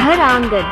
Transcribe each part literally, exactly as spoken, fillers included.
घर आंगन।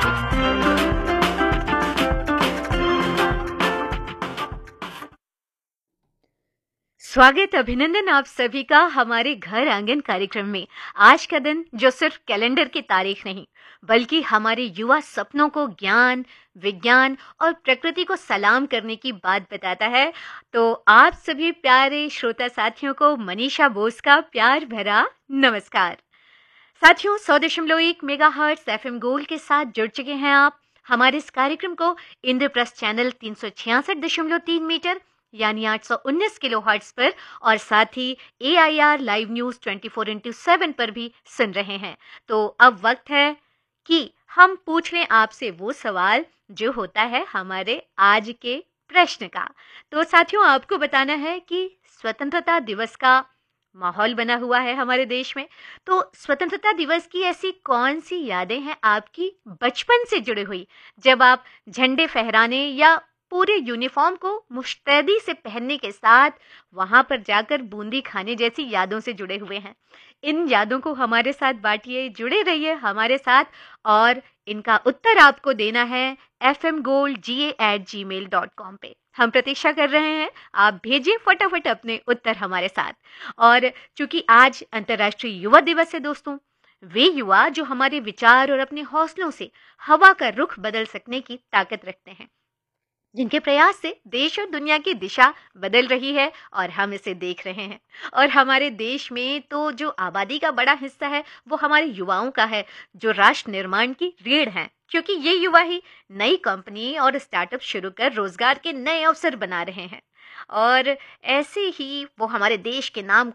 स्वागत अभिनंदन आप सभी का हमारे घर आंगन कार्यक्रम में। आज का दिन जो सिर्फ कैलेंडर की तारीख नहीं बल्कि हमारे युवा सपनों को ज्ञान, विज्ञान और प्रकृति को सलाम करने की बात बताता है। तो आप सभी प्यारे श्रोता साथियों को मनीषा बोस का प्यार भरा नमस्कार। साथियों, सौ दशमलव एक mega hertz F M gold के साथ जुड़ चुके हैं आप। हमारे इस कार्यक्रम को इंद्रप्रस्थ चैनल तीन सौ छियासठ दशमलव तीन मीटर यानी आठ सौ उन्नीस किलो हर्ट्ज पर और साथ ही ए आई आर लाइव न्यूज चौबीस इंटू सात पर भी सुन रहे हैं। तो अब वक्त है कि हम पूछ लें आपसे वो सवाल जो होता है हमारे आज के प्रश्न का। तो साथियों, आपको बताना है कि स्वतंत्रता दिवस का माहौल बना हुआ है हमारे देश में। तो स्वतंत्रता दिवस की ऐसी कौन सी यादें हैं आपकी बचपन से जुड़ी हुई, जब आप झंडे फहराने या पूरे यूनिफॉर्म को मुस्तैदी से पहनने के साथ वहां पर जाकर बूंदी खाने जैसी यादों से जुड़े हुए हैं? इन यादों को हमारे साथ बांटिए, जुड़े रहिए हमारे साथ और इनका उत्तर आपको देना है एफ एम गोल्ड जी ए एट जी मेल डॉट कॉम पे। हम प्रतीक्षा कर रहे हैं, आप भेजिए फटाफट अपने उत्तर हमारे साथ। और चूंकि आज अंतर्राष्ट्रीय युवा दिवस है दोस्तों, वे युवा जो हमारे विचार और अपने हौसलों से हवा का रुख बदल सकने की ताकत रखते हैं, जिनके प्रयास से देश और दुनिया की दिशा बदल रही है और हम इसे देख रहे हैं। और हमारे देश में तो जो आबादी का बड़ा हिस्सा है वो हमारे युवाओं का है, जो राष्ट्र निर्माण की रीढ़ हैं, क्योंकि ये युवा ही नई कंपनी और स्टार्टअप शुरू कर रोजगार के नए अवसर बना रहे हैं। और ऐसे ही वो हमारे देश के नाम